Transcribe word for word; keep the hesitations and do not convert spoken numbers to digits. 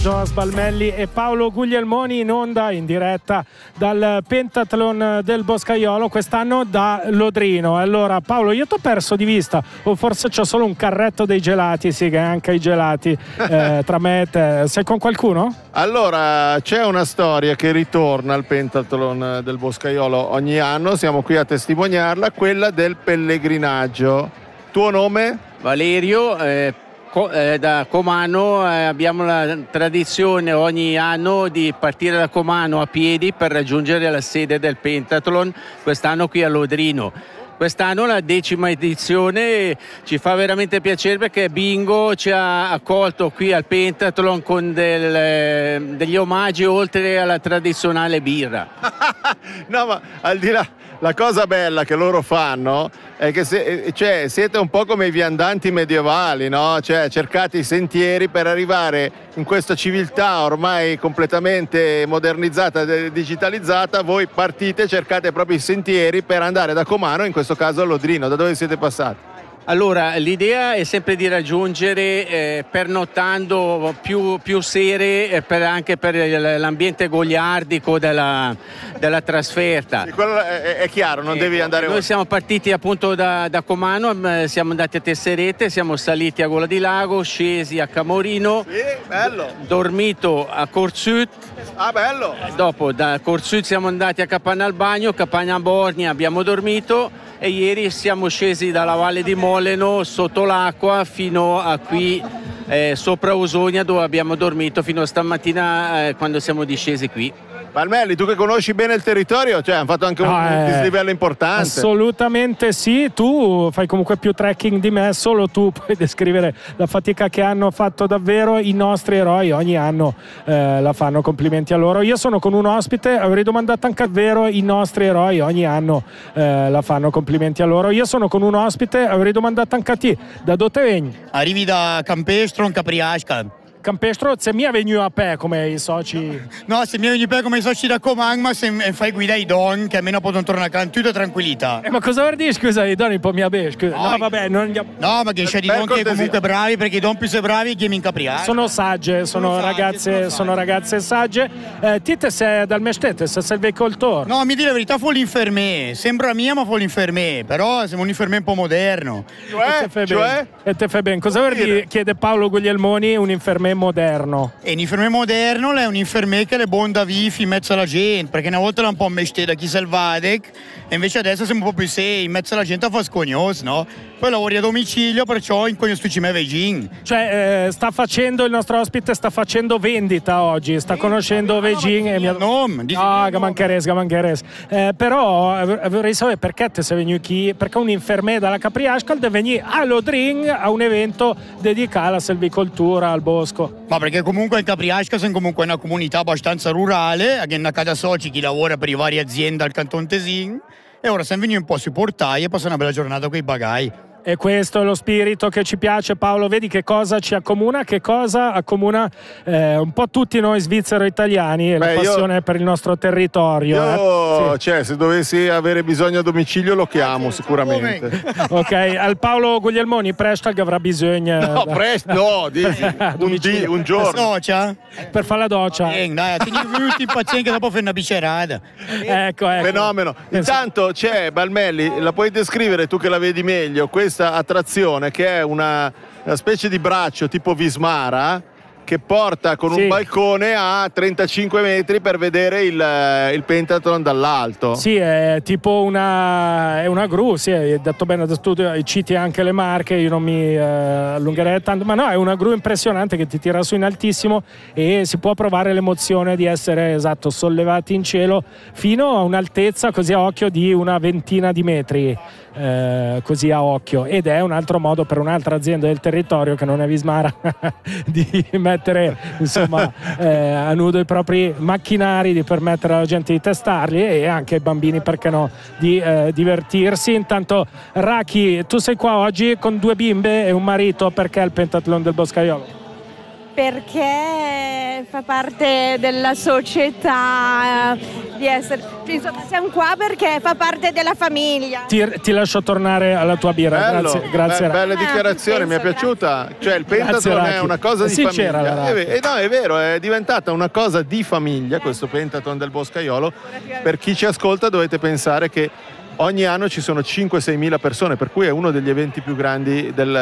Jonas Balmelli e Paolo Guglielmoni in onda in diretta dal Pentathlon del Boscaiolo, quest'anno da Lodrino. Allora Paolo, io ti ho perso di vista, o forse c'ho solo un carretto dei gelati? Sì, che anche i gelati eh, tra me e te. Sei con qualcuno? Allora, c'è una storia che ritorna al Pentathlon del Boscaiolo ogni anno, siamo qui a testimoniarla, quella del pellegrinaggio. Tuo nome? Valerio, eh, co- eh, da Comano. Eh, abbiamo la tradizione ogni anno di partire da Comano a piedi per raggiungere la sede del Pentathlon, quest'anno qui a Lodrino. Quest'anno la decima edizione, ci fa veramente piacere perché Bingo ci ha accolto qui al Pentathlon con del, degli omaggi oltre alla tradizionale birra. No, ma al di là, la cosa bella che loro fanno è che se, cioè, siete un po' come i viandanti medievali, no? Cioè, cercate i sentieri per arrivare in questa civiltà ormai completamente modernizzata e digitalizzata. Voi partite, cercate proprio i sentieri per andare da Comano, in questo caso a Lodrino. Da dove siete passati? Allora, l'idea è sempre di raggiungere eh, pernottando più, più sere eh, per, anche per l'ambiente goliardico della, della trasferta. Sì, quello è, è chiaro, non eh, devi andare Noi oltre. Siamo partiti appunto da, da Comano, siamo andati a Tesserete, siamo saliti a Gola di Lago, scesi a Camorino, sì, bello. dormito a Corsut. Ah, bello! Dopo da Corsut siamo andati a Capanalbagno, Capanalborgna abbiamo dormito e ieri siamo scesi dalla Valle di Moleno sotto l'acqua fino a qui eh, sopra Osogna, dove abbiamo dormito fino a stamattina eh, quando siamo discesi qui. Balmelli, tu che conosci bene il territorio, cioè hanno fatto anche un, No, un eh, dislivello importante. Assolutamente sì, tu fai comunque più trekking di me, solo tu puoi descrivere la fatica che hanno fatto davvero i nostri eroi, ogni anno eh, la fanno, complimenti a loro. Io sono con un ospite, avrei domandato anche davvero i nostri eroi, ogni anno eh, la fanno, complimenti a loro. Io sono con un ospite, avrei domandato anche a te, da dove vengi? Arrivi da Campestro, in Capriasca. Campestro, se mi è venuto a pe come i soci. No, se mi è venuto a pe come i soci da Comang, ma se fai guida i don, che almeno possono tornare a casa in tutta tranquillità. Eh, ma cosa vuol dire, scusa, i don un po' mia be, scusa. No, no vabbè, non gli... No, ma che c'è di don che comunque bravi, perché i don più sei bravi che mi incapriare. Sono sagge, sono, sono ragazze, sagge, sono, sono ragazze sagge. Eh, Tite sei dal Mestete, se sei il veicoltore. No, mi dire la verità, fu l'infermé. Sembra mia, ma fu l'infermé. Però siamo un infermé un po' moderno. Cioè? E te fai cioè? bene. E te fai bene. Cosa vuol dire? Chiede Paolo Guglielmoni, un infermé moderno. E un infermé moderno è un infermé che le bonda vivi in mezzo alla gente, perché una volta era un po' mestè da chi selvadec, e invece adesso siamo un po' più sei, in mezzo alla gente a fa scognos, no? Poi lavori a domicilio, perciò in cognos tu ci me vegin. Cioè, eh, sta facendo, il nostro ospite sta facendo vendita oggi, sta conoscendo vegin e mi ha... No, no, gamancheres, gamancheres. Eh, però eh, vorrei sapere perché te sei venuto qui, perché un infermé dalla Capriascal deve venire a Lodrin a un evento dedicato alla selvicoltura, al bosco. Ma perché comunque in Capriasca siamo comunque una comunità abbastanza rurale, che è una casa soci chi lavora per le varie aziende al Canton Tesin, e ora siamo venuti un po' sui portai e passare una bella giornata con i bagai. E questo è lo spirito che ci piace, Paolo. Vedi che cosa ci accomuna, che cosa accomuna eh, un po' tutti noi svizzero-italiani, e la passione io, per il nostro territorio. Io, eh? Sì. Cioè, se dovessi avere bisogno a domicilio lo chiamo eh, sicuramente. Ok, al Paolo Guglielmoni Prestag avrà bisogno. No, da... Prest, no, dici, un, di, un giorno. Doccia? Per fare la doccia. Eh, dai, tieni venuti impazienti che dopo fai una bicerata. Ecco, ecco. Fenomeno. Intanto c'è, Balmelli, la puoi descrivere tu che la vedi meglio, questa attrazione che è una, una specie di braccio tipo Vismara che porta con sì. un balcone a trentacinque metri per vedere il, il Pentathlon dall'alto. Sì, è tipo una, è una gru, sì, è detto bene da studio, citi anche le marche, io non mi eh, allungherei tanto, ma no, è una gru impressionante che ti tira su in altissimo e si può provare l'emozione di essere, esatto, sollevati in cielo fino a un'altezza così a occhio di una ventina di metri. Eh, così a occhio, ed è un altro modo per un'altra azienda del territorio che non è Vismara di mettere insomma eh, a nudo i propri macchinari, di permettere alla gente di testarli e anche ai bambini, perché no, di eh, divertirsi. Intanto Raki, tu sei qua oggi con due bimbe e un marito, perché il Pentathlon del Boscaiolo? Perché fa parte della società di essere, insomma, siamo qua perché fa parte della famiglia. Ti, ti lascio tornare alla tua birra. Bello, grazie, grazie. be- bella Ah, dichiarazione, mi è penso, piaciuta. Cioè il Grazie, pentathlon è Raki. una cosa È di sincera, la famiglia. Raki. E, e no, è vero, è diventata una cosa di famiglia questo pentathlon del Boscaiolo. Per chi ci ascolta dovete pensare che ogni anno ci sono cinque sei mila persone, per cui è uno degli eventi più grandi del,